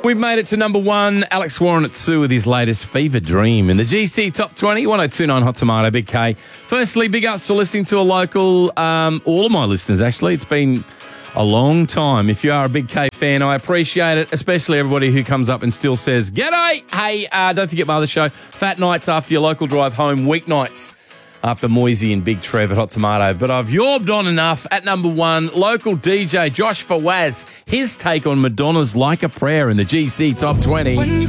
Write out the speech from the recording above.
We've made it to number one. Alex Warren at Sue with his latest Fever Dream in the GC Top 20, 1029 Hot Tomato, Big K. Firstly, big ups for listening to a local, all of my listeners, actually. It's been a long time. If you are a Big K fan, I appreciate it, especially everybody who comes up and still says, "G'day!" Hey, don't forget my other show, Fat Nights after your local drive home, weeknights after Moisey and Big Trev at Hot Tomato. But I've yorbed on enough. At number one, local DJ Josh Fawaz, his take on Madonna's Like a Prayer in the GC Top 20.